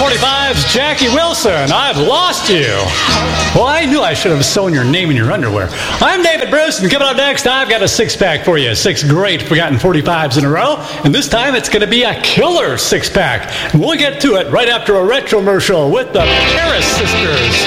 45's Jackie Wilson. I've lost you. Well, I knew I should have sewn your name in your underwear. I'm David Bruce, and coming up next, I've got a six-pack for you. 6 great forgotten 45s in a row, and this time it's going to be a killer six-pack. We'll get to it right after a retromercial with the Paris Sisters.